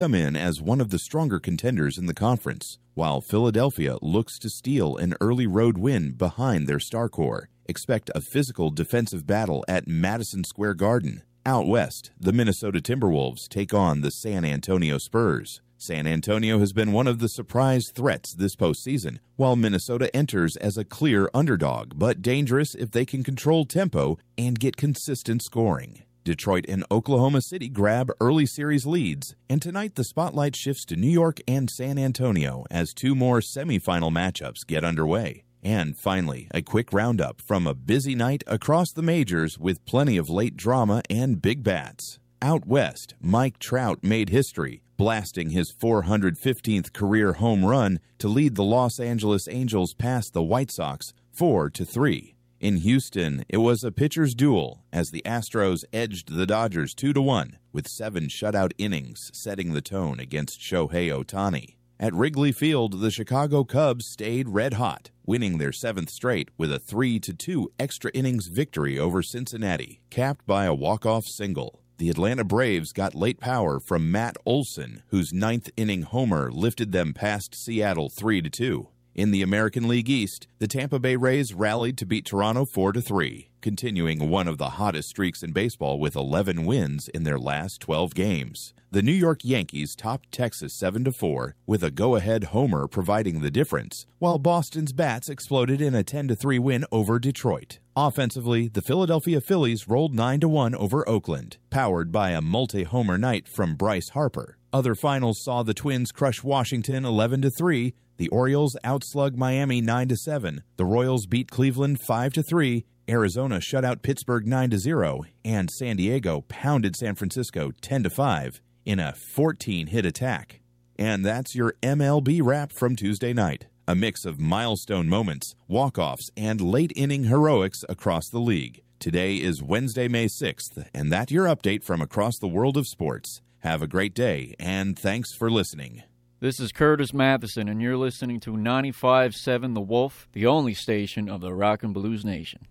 come in as one of the stronger contenders in the conference, while Philadelphia looks to steal an early road win behind their star core. Expect a physical defensive battle at Madison Square Garden. Out west, the Minnesota Timberwolves take on the San Antonio Spurs. San Antonio has been one of the surprise threats this postseason, while Minnesota enters as a clear underdog, but dangerous if they can control tempo and get consistent scoring. Detroit and Oklahoma City grab early series leads, and tonight the spotlight shifts to New York and San Antonio as two more semifinal matchups get underway. And finally, a quick roundup from a busy night across the majors with plenty of late drama and big bats. Out west, Mike Trout made history, blasting his 415th career home run to lead the Los Angeles Angels past the White Sox 4-3. In Houston, it was a pitcher's duel as the Astros edged the Dodgers 2-1, with 7 shutout innings setting the tone against Shohei Ohtani. At Wrigley Field, the Chicago Cubs stayed red hot, winning their 7th straight with a 3-2 extra innings victory over Cincinnati, capped by a walk-off single. The Atlanta Braves got late power from Matt Olson, whose 9th inning homer lifted them past Seattle 3-2. In the American League East, the Tampa Bay Rays rallied to beat Toronto 4-3, continuing one of the hottest streaks in baseball with 11 wins in their last 12 games. The New York Yankees topped Texas 7-4, with a go-ahead homer providing the difference, while Boston's bats exploded in a 10-3 win over Detroit. Offensively, the Philadelphia Phillies rolled 9-1 over Oakland, powered by a multi-homer night from Bryce Harper. Other finals saw the Twins crush Washington 11-3, the Orioles outslug Miami 9-7, the Royals beat Cleveland 5-3, Arizona shut out Pittsburgh 9-0, and San Diego pounded San Francisco 10-5 in a 14-hit attack. And that's your MLB wrap from Tuesday night. A mix of milestone moments, walk-offs, and late-inning heroics across the league. Today is Wednesday, May 6th, and that's your update from across the world of sports. Have a great day, and thanks for listening. This is Curtis Matheson, and you're listening to 95.7 The Wolf, the only station of the Rock and Blues Nation.